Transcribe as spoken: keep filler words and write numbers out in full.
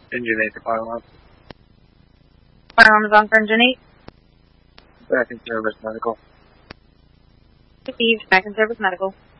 Engine eight to firearms. Firearms on for engine eight. Back in service medical. Received. Back in service medical.